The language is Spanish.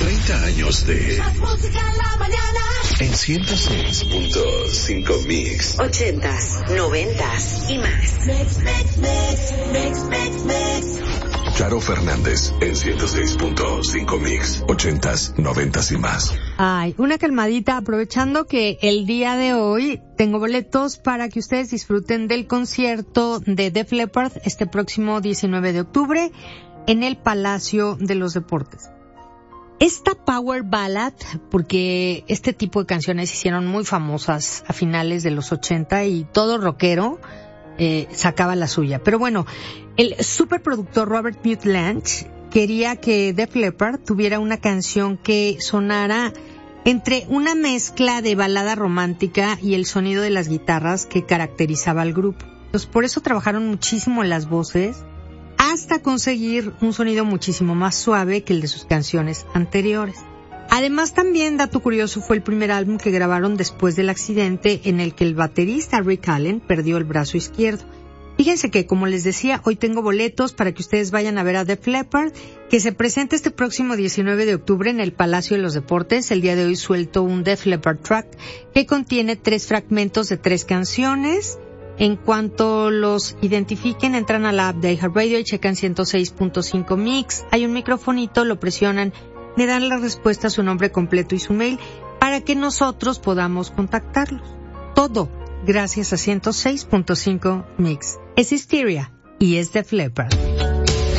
30 años de... Más música en la mañana. En 106.5 Mix. 80s, 90s y más. Mix, mix, mix, mix, mix, mix. Charo Fernández en 106.5 Mix. 80s, 90s y más. Ay, una calmadita, aprovechando que el día de hoy tengo boletos para que ustedes disfruten del concierto de Def Leppard este próximo 19 de octubre en el Palacio de los Deportes. Esta power ballad, porque este tipo de canciones se hicieron muy famosas a finales de los 80 y todo rockero sacaba la suya. Pero bueno, el superproductor Robert Muthlange quería que Def Leppard tuviera una canción que sonara entre una mezcla de balada romántica y el sonido de las guitarras que caracterizaba al grupo. Entonces, por eso trabajaron muchísimo en las voces hasta conseguir un sonido muchísimo más suave que el de sus canciones anteriores. Además, también, dato curioso, fue el primer álbum que grabaron después del accidente en el que el baterista Rick Allen perdió el brazo izquierdo. Fíjense que, como les decía, hoy tengo boletos para que ustedes vayan a ver a Def Leppard, que se presenta este próximo 19 de octubre en el Palacio de los Deportes. El día de hoy suelto un Def Leppard track que contiene 3 fragmentos de 3 canciones. En cuanto los identifiquen, entran a la app de iHeartRadio y checan 106.5 Mix. Hay un microfonito, lo presionan, me dan la respuesta, su nombre completo y su mail para que nosotros podamos contactarlos. Todo gracias a 106.5 Mix. Es Hysteria y es Def Leppard.